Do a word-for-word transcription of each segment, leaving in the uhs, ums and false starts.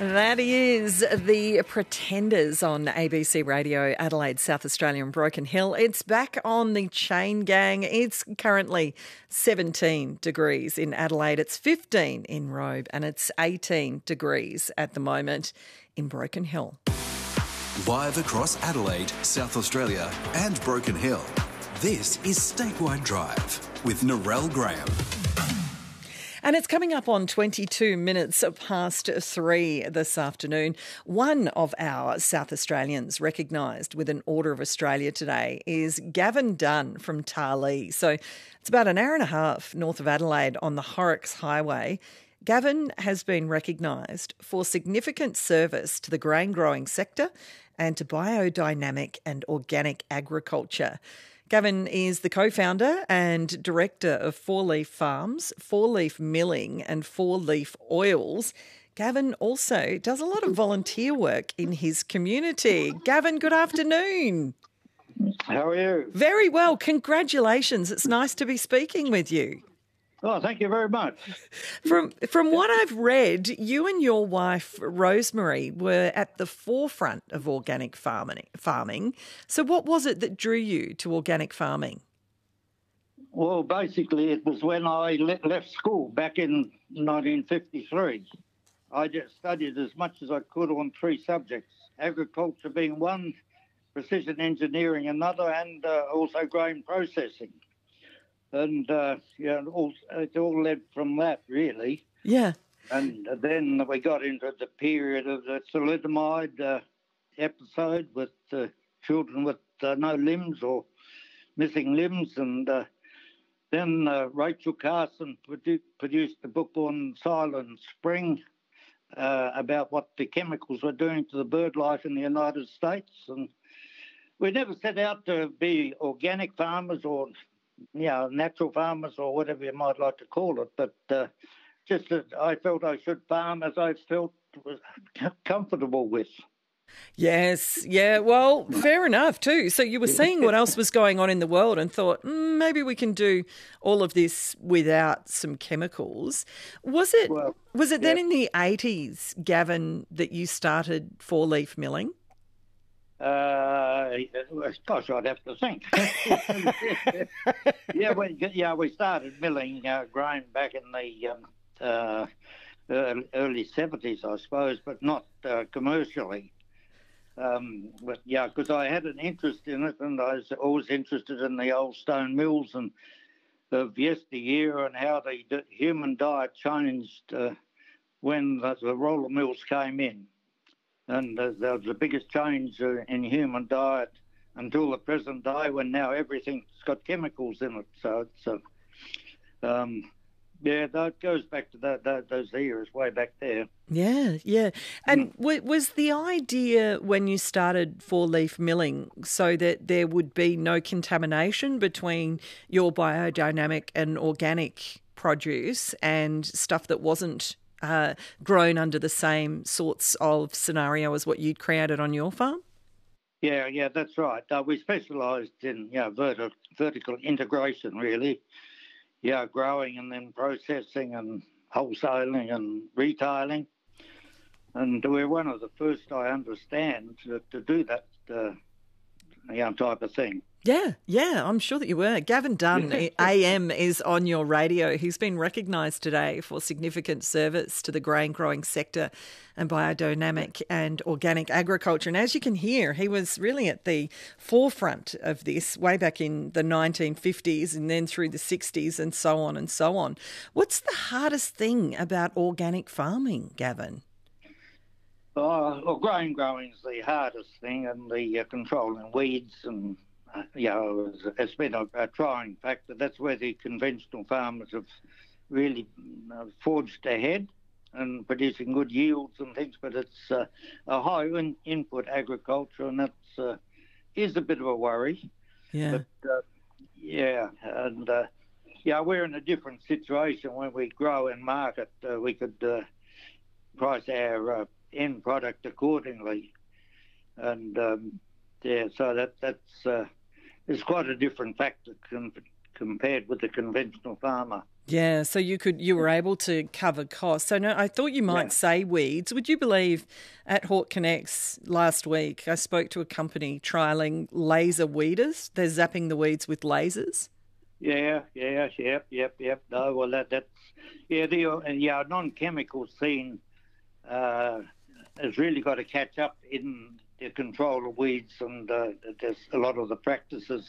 That is The Pretenders on A B C Radio, Adelaide, South Australia and Broken Hill. It's back on the Chain Gang. It's currently seventeen degrees in Adelaide. It's fifteen in Robe and it's eighteen degrees at the moment in Broken Hill. Live across Adelaide, South Australia and Broken Hill, this is Statewide Drive with Narelle Graham. And it's coming up on twenty-two minutes past three this afternoon. One of our South Australians recognised with an Order of Australia today is Gavin Dunn from Tarlee. So it's about an hour and a half north of Adelaide on the Horrocks Highway. Gavin has been recognised for significant service to the grain growing sector and to biodynamic and organic agriculture. Gavin is the co-founder and director of Four Leaf Farms, Four Leaf Milling and Four Leaf Oils. Gavin also does a lot of volunteer work in his community. Gavin, good afternoon. How are you? Very well. Congratulations. It's nice to be speaking with you. Oh, thank you very much. From from what I've read, you and your wife, Rosemary, were at the forefront of organic farming. farming. So what was it that drew you to organic farming? Well, basically, it was when I le- left school back in nineteen fifty-three. I just studied as much as I could on three subjects, agriculture being one, precision engineering another, and uh, also grain processing. And, uh, yeah, it all, it all led from that, really. Yeah. And then we got into the period of the thalidomide uh, episode with uh, children with uh, no limbs or missing limbs. And uh, then uh, Rachel Carson produ- produced a book on Silent Spring uh, about what the chemicals were doing to the bird life in the United States. And we never set out to be organic farmers or you know, natural farmers or whatever you might like to call it, but uh, just that I felt I should farm as I felt was comfortable with. Yes, yeah, well, fair enough too. So you were seeing what else was going on in the world and thought, mm, maybe we can do all of this without some chemicals. Was it Well, was it yeah. then in the eighties, Gavin, that you started Four Leaf Milling? Uh, gosh, I'd have to think. yeah, we yeah we started milling uh, grain back in the um, uh, early, early seventies, I suppose, but not uh, commercially. Um, but yeah, because I had an interest in it, and I was always interested in the old stone mills and of yesteryear and how the d- human diet changed uh, when the, the roller mills came in. And uh, there was the biggest change uh, in human diet until the present day, when now everything's got chemicals in it. So it's, uh, um, yeah, that goes back to that, that, those years way back there. Yeah, yeah. And w- was the idea when you started Four Leaf Milling so that there would be no contamination between your biodynamic and organic produce and stuff that wasn't Uh, grown under the same sorts of scenario as what you'd created on your farm? Yeah, yeah, that's right. Uh, we specialised in you know, verti- vertical integration, really. Yeah, growing and then processing and wholesaling and retailing. And we're one of the first, I understand, to, to do that uh, you know, type of thing. Yeah, yeah, I'm sure that you were. Gavin Dunn, A M, is on your radio. He's been recognised today for significant service to the grain growing sector and biodynamic and organic agriculture. And as you can hear, he was really at the forefront of this way back in the nineteen fifties and then through the sixties and so on and so on. What's the hardest thing about organic farming, Gavin? Oh, well, grain growing is the hardest thing, and the uh, controlling weeds and Uh, you know, it's, it's been a, a trying factor. That's where the conventional farmers have really uh, forged ahead and producing good yields and things, but it's uh, a high in, input agriculture, and that's uh, is a bit of a worry. Yeah. But, uh, yeah, and uh, yeah, we're in a different situation. When we grow and market, uh, we could uh, price our uh, end product accordingly, and um, yeah, so that that's. Uh, It's quite a different factor com- compared with the conventional farmer. Yeah, so you could you were able to cover costs. So no, I thought you might Yeah. say weeds. Would you believe at Hort Connects last week I spoke to a company trialling laser weeders. They're zapping the weeds with lasers. Yeah, yeah, yep, yep, yep. No, well, that that's yeah, the uh, yeah non-chemical scene uh, has really got to catch up in the control of weeds, and uh, there's a lot of the practices,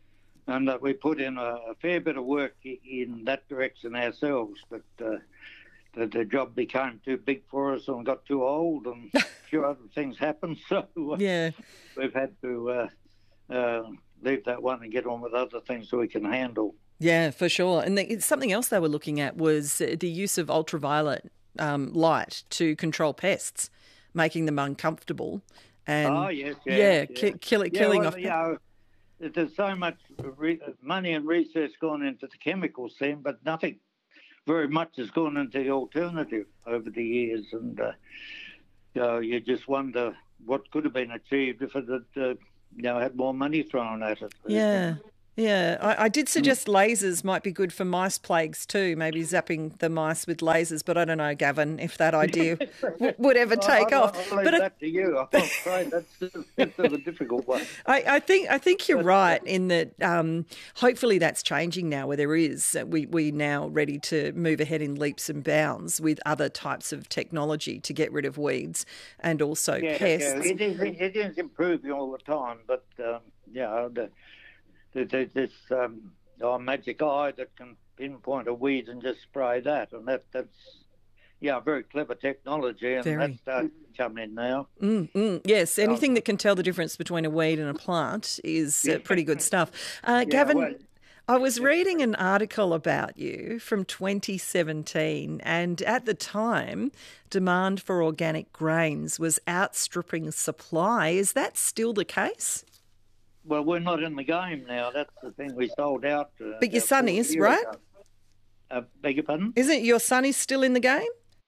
and uh, we put in a, a fair bit of work i- in that direction ourselves, but uh, the, the job became too big for us and got too old, and a few other things happened, so uh, Yeah. we've had to uh, uh, leave that one and get on with other things so we can handle. Yeah, for sure. And the, something else they were looking at was uh, the use of ultraviolet um, light to control pests, making them uncomfortable. And Oh, yes, yeah, yeah. ki- yeah. kill, Yeah, killing well, off. you know, there's so much re- money and research gone into the chemical scene, but nothing very much has gone into the alternative over the years. And uh, you know, you just wonder what could have been achieved if it had, uh, you know, had more money thrown at it. Yeah. Yeah, I, I did suggest lasers might be good for mice plagues too, maybe zapping the mice with lasers, but I don't know, Gavin, if that idea w- would ever take I'll, off. I'll leave But I, that to you. I'm afraid that's, that's a difficult one. I, I think I think you're right in that. Um, hopefully, that's changing now. Where there is, we we now ready to move ahead in leaps and bounds with other types of technology to get rid of weeds and also Yeah, pests. yeah. It is, it is improving all the time, but um, yeah, the, the, the, this um, oh, magic eye that can pinpoint a weed and just spray that, and that that's yeah, very clever technology, and Very. that's starting to come in now. Mm, mm, yes, anything that can tell the difference between a weed and a plant is uh, pretty good stuff. Uh, Gavin, well- I was reading an article about you from twenty seventeen, and at the time, demand for organic grains was outstripping supply. Is that still the case? Well, we're not in the game now. That's the thing. We sold out. Uh, But your about son four is, years right? ago. Uh, beg your pardon? Isn't your son is still in the game?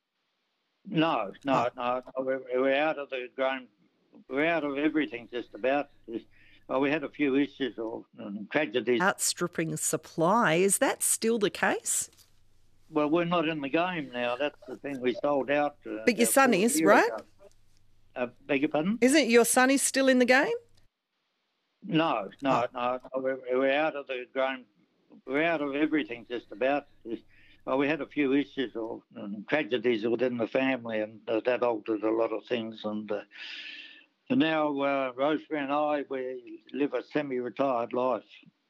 No, no, no. We're, we're out of the grain. We're out of everything just about. Well, we had a few issues or um, tragedies. Outstripping supply. Is that still the case? Well, we're not in the game now. That's the thing. We sold out. Uh, But your about son four is, years right? ago. Uh, beg your pardon? Isn't your son is still in the game? No, no, no. We're, we're out of the grain. We're out of everything just about. Well, we had a few issues or um, tragedies within the family, and uh, that altered a lot of things. And, uh, and now uh, Rosemary and I, we live a semi-retired life.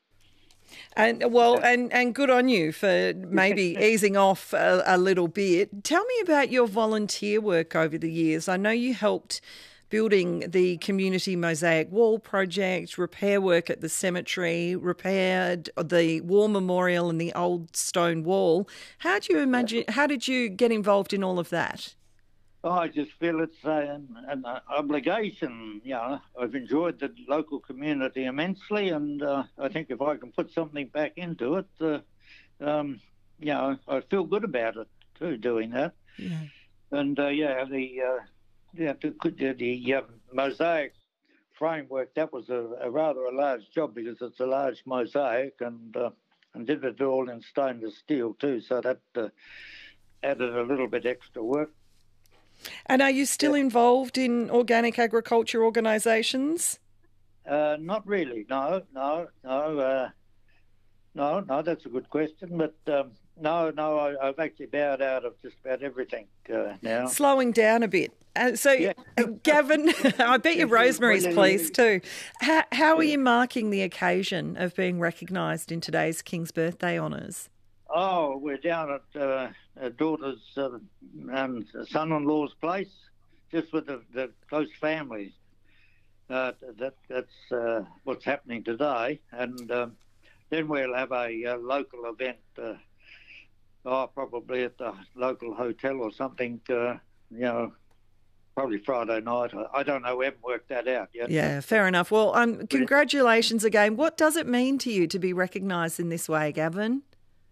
And well, and, and good on you for maybe easing off a, a little bit. Tell me about your volunteer work over the years. I know you helped building the community mosaic wall project, repair work at the cemetery, repaired the war memorial and the old stone wall. How do you imagine? How did you get involved in all of that? Oh, I just feel it's an, an obligation. You know, I've enjoyed the local community immensely, and uh, I think if I can put something back into it, uh, um, you know, I feel good about it too, doing that. Yeah. And uh, yeah, the uh, yeah the, the, the uh, mosaic framework, that was a, a rather a large job because it's a large mosaic, and uh, and did it all in stainless steel too, so that uh, added a little bit extra work. And are you still yeah. involved in organic agriculture organisations? Uh, not really. No, no, no, uh, no, no. That's a good question, but um, no, no. I, I've actually bowed out of just about everything uh, now. Slowing down a bit. Uh, so, yeah. Gavin, I bet your Rosemary's pleased too. How, how are you marking the occasion of being recognised in today's King's Birthday Honours? Oh, we're down at uh, a daughter's uh, and son-in-law's place, just with the, the close families. Uh, that that's uh, what's happening today, and um, then we'll have a, a local event. Uh, oh, probably at the local hotel or something. Uh, you know, probably Friday night. I, I don't know. We haven't worked that out yet. Yeah, fair enough. Well, um, congratulations again. What does it mean to you to be recognised in this way, Gavin?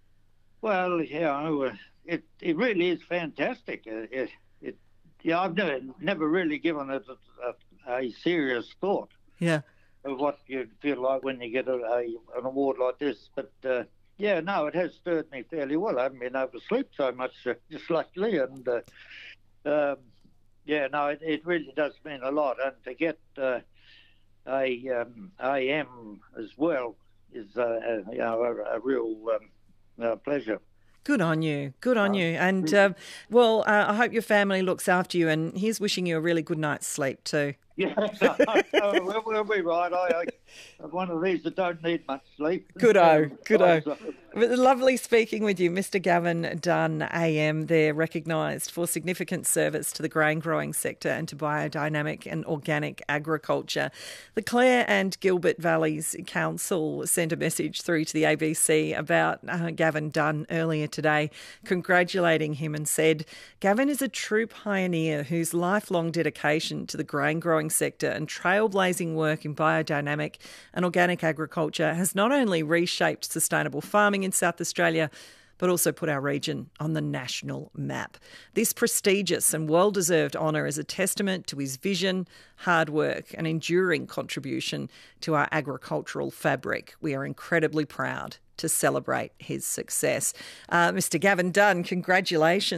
Well, you know, it it really is fantastic. It, it yeah, I've never never really given it a, a, a serious thought. Yeah. Of what you feel like when you get a, a an award like this, but uh, Yeah, no, it has stirred me fairly well. I haven't been able to sleep so much uh, just lately, and uh, um, yeah, no, it, it really does mean a lot. And to get uh, a um, A M as well is uh, a, you know a, a real um, uh, pleasure. Good on you. Good on you. And, uh, well, uh, I hope your family looks after you, and here's wishing you a really good night's sleep too. Yeah, no, no, we'll, we'll be right. I, I, I'm one of these that don't need much sleep. Good-o, good-o. Lovely speaking with you, Mister Gavin Dunn, A M. They're recognised for significant service to the grain growing sector and to biodynamic and organic agriculture. The Clare and Gilbert Valleys Council sent a message through to the A B C about uh, Gavin Dunn earlier today, congratulating him, and said, Gavin is a true pioneer whose lifelong dedication to the grain growing sector and trailblazing work in biodynamic and organic agriculture has not only reshaped sustainable farming in South Australia, but also put our region on the national map. This prestigious and well-deserved honour is a testament to his vision, hard work and enduring contribution to our agricultural fabric. We are incredibly proud to celebrate his success. Uh, Mister Gavin Dunn, congratulations.